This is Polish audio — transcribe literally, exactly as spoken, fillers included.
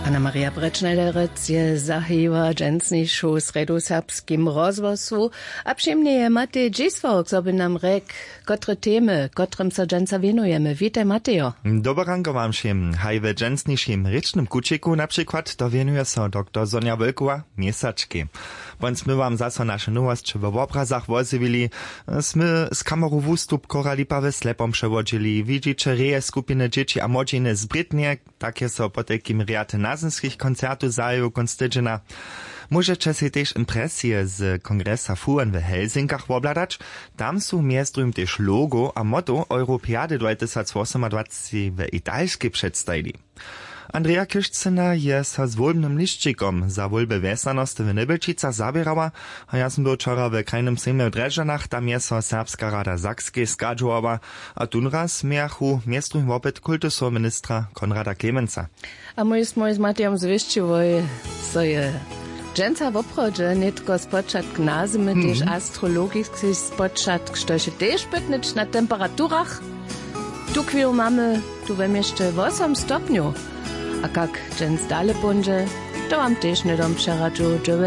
Anna Maria Bretschneiderec je zahywa dżęsniejszą sredu serbskim rozwosu, a przyjemnie je Matej Dziswok, co by nam rek, kotre temy, kotrym so dżęca wienujemy. Witaj, Matejo. Doberanko wam všim. Haj w dżęsniejszym rycznym kuciku na przykład dowienuje so doktor Sonja Wölkowa miesaczki. Bądź my wam zaso nasze nowości w obrazach wozywili, smy z kamerą wustup Koralipa we slepom przewodzili, widzicie reje skupiny dzieci a młodziny z Brytnie, takie so po takim riaty nazinskich koncertu zajął konstydzina. Możecie się też impresje z kongresa F U N w Helsinkach obladać. Tam są miestrum też logo a motto Europeady dwa tysiące osiemnадцать w italskiej przedstawili. Andrea Kiszczyna je sa z wolbnym liszczykom za wolby wesanosti w Nybelčicach zabierała, a ja som był wczoraj w krajnym sejmie w Dreżanach, tam je sa Serbska Rada Sakskiej skadżowa, a tunraz miachu miestrum opět kultusowego ministra Konrada Klemensa. A mój z moim z Matejom zwieszczyłoj, co je dżęca w obchodzie, nie tylko spoczatk nazymy, mm -hmm. też astrologiczny spoczatk, što się też pytnąć na temperaturach. Tu chwilę mamy, tu wem jeszcze osiem stopniu. A jak dżęc dalej będzie, to wam też nie dom przeradzu,